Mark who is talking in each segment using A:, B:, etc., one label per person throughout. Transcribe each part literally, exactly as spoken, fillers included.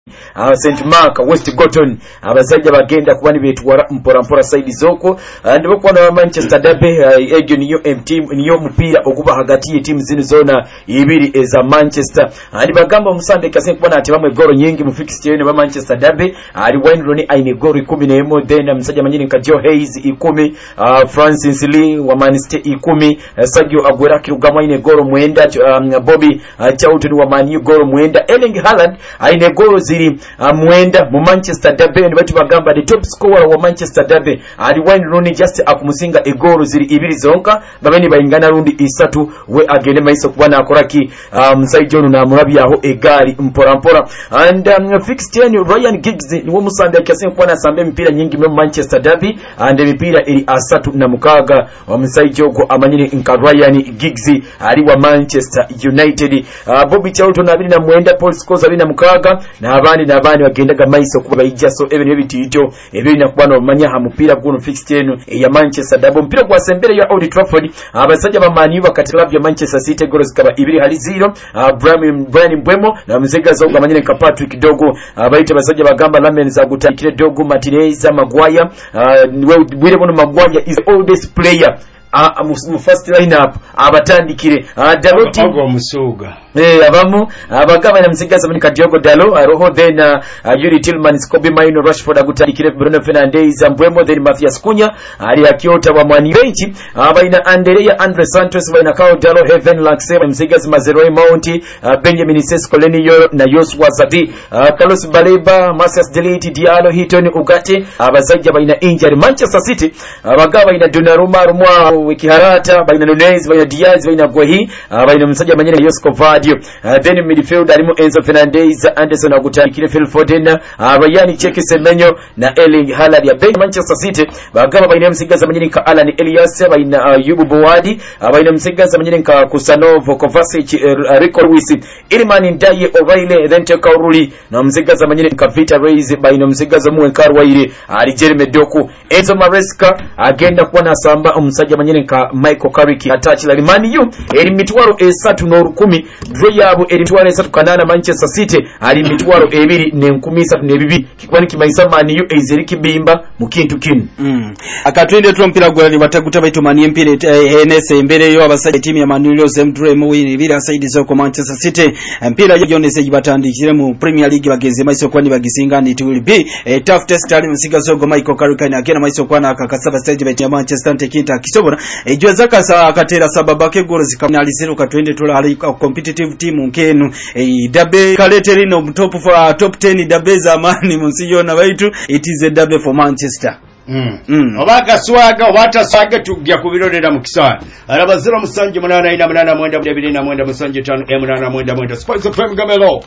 A: Uh, Saint Mark, West Gorton, abasajja bagenda kuba nibetuwala mpora mpora side zoko and bokwana Manchester Derby uh, egyo niyo team niyo mupira okuba hagati ye team zino zona ibiri eza Manchester and bagamba Musambe kase kubona ati bamwe goro nyingi mu fixture ne ba Manchester Derby ali uh, Wayne Rooney aine goro kumi na moja then msajja manyini nka Joe Hayes ikumi uh, Francis Lee wa Man City ikumi uh, Sergio Aguero kirugama aine goro mwenda um, Bobby uh, Charlton wa Man U goro mwenda Erling Haaland aine goro ziri uh, mwenda mu Manchester Derby and batu bagamba the top scorer wa Manchester Derby ali Wayne Rooney just akumusinga egoro ziri ibiri zonka babeni bayingana rundi isatu we agende maiso kubana akoraki msaijo um, na murabi yaho egali mpora mpora and um, fixed ten Ryan Giggs ni wo Musambe kyase kubana sambe mpira nyingi mu Manchester Derby and mpira eri asatu na mukaga wa msaijo go amanyini nka Ryan Giggs ali wa Manchester United uh, Bobby Charlton abiri na mwenda Paul Scholes abiri na mukaga na abandi na abandi bagendaga maiso kuba bayijaso ebintu ebitito ebiri na kubana omanya ha mupira guno fixed ten ya Manchester Derby mpira kwa sembere ya Old Trafford abasajja ba Man U bakati labya Manchester City goals kaba ibiri hali zero uh, Brian Brian Mbwemo na mzega zo gamanyine nka Patrick Dogo abaite uh, basajja bagamba Lamens agutakire Dogo Martinez Maguire uh, bwire bono Maguire is the oldest player a mu first lineup abatandikire Daloti
B: ago musuga
A: eh abamu abagaba na msigaza manika Diogo Dalo aroho then uh, Yuri Tillmans Kobe Maino Rashford agutandikire Bruno Fernandes Mbwemo then Mathias Cunha ali akiota wa Mwani benchi abaina Andrea Andre Santos baina Kao Dalo Heaven Laxe msigaza Mazeroi Mount uh, Benjamin Sesko Lenio na Joshua Zadi uh, Carlos Baleba Marcus Delete Diallo Hiton Ugarte abasajja baina injury Manchester City abagaba baina Donnarumma Rumwa wiki harata baina Nunez baina Diaz baina Guehi uh, baina msajja manyina Josko Vadio uh, then midfield alimo Enzo Fernandez Anderson agutandikire Phil Foden uh, Ryan Cheki Semenyo na Erling Haaland ya bench Manchester City bagaba baina msigaza manyina ka Alan Elias baina uh, Yubu Bowadi uh, baina msigaza manyina ka Kusanov Kovacic uh, Rico Lewis Iliman Ndaye O'Reilly then Teka Uruli na msigaza manyina ka Vita Reis baina msigaza Muenkar Waire ali Jeremy Doku Enzo Maresca agenda kuwa na samba umusajja manyina ka Michael Carrick attach la Man U eri mitwaro esatu n'orukumi draw yabo eri mitwaro esatu kanana Manchester City ali mitwaro ebiri ne nkumi esatu ne bibiri kikwani kimaisa Man U ezeri kibimba mu kintu kinu
C: mm. akatwende tumpira gwali bataguta baitu mani mpire eh, enese imbere yo abasajja timu ya Man U yose mdre mu wini bira side zo ko Manchester City mpira yo yonese jibatandikire mu Premier League bageze maiso kwani bagisinga it will be a tough test ali musiga zo go Michael Carrick na akena maiso kwana akakasaba stage baitu ya Manchester City kisobora ejwa zaka sa akatera sababake golo zikamaliziro katwende tola ali competitive team nkenu e dabe kaleteri no top for top ten dabe za mani musiyona baitu it is a dabe for Manchester
B: mm mm obaka swaga wata swaga tugya kubirorera mu kisana arabazira musanje munana ina munana mwenda bibiri na mwenda musanje tano e munana mwenda mwenda Spice of Fame Gamelo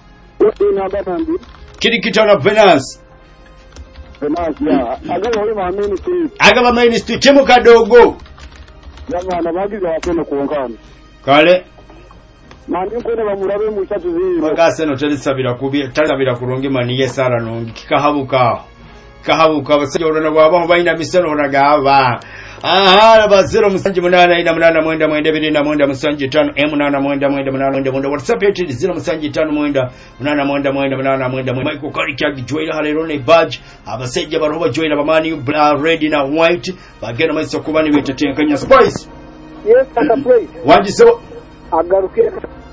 D: ina batambi
B: kidi kitana Venance
D: Venance ya agaba wali ma ministry
B: agaba ministry timu kadogo
D: Yamana bagize watene kuongana
B: kale
D: mani nkone bamurabe mu cyatu ziri
B: bagase no telisabira kubi talabira kurungi mani yesara no kikahabuka kahabuka basajja orona baba bayina miseno ragaba aha bazero musanje munana ina munana mwenda mwenda bibiri na mwenda musanje tano e munana mwenda mwenda munana mwenda mwenda WhatsApp yetu zero musanje tano mwenda munana mwenda mwenda munana mwenda mwenda Michael Carrick joina halerone badge abasajja baroba joina bamani red na white bagena maiso kubani bitetenkanya Spice
D: yes aka play
B: wanjise
D: agaruke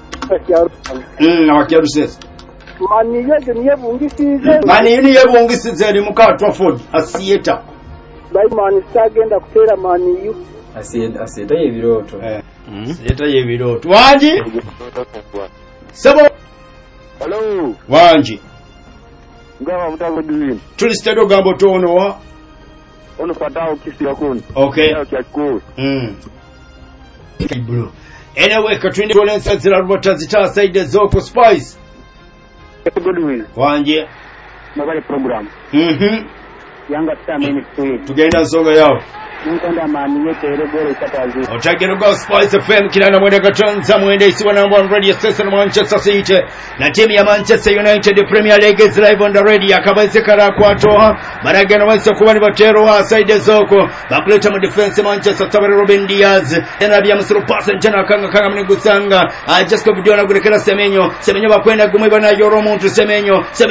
B: mm abakyarusese
D: mani yege niyebungisize
B: mani yini yebungisize ari mu Trafford asiyeta
D: bai mani sagenda kutera mani yu
A: asiyeta asiyeta yebiroto
B: eh asiyeta yebiroto wanji sabo
D: hello
B: wanji
D: ngaba mutango diwini
B: tulistedo gambo tono wa
D: ono fatao kisi yakuni
B: okay
D: okay cool
B: mm bro anyway katwinde tolensa zira robota zita side zoko Spice
D: Godwin
B: wanji
D: mabale program
B: mhm
D: yanga tamini tu
B: tugenda zonga yao
D: nkanda mani yetere gole katazi
B: otagero go Spice F M kilana mwende gatonza mwende isiwa number one radio station Manchester City na timu ya Manchester United Premier League is live on the radio akabaise kara kwatoha baragano wese kubani batero wa side zoko bakuleta mu defense Manchester tabare Ruben Diaz tena bya musuru pass njana kanga kanga mnigusanga just ko video na gurekera Semenyo Semenyo bakwenda gumwe bana yoro muntu Semenyo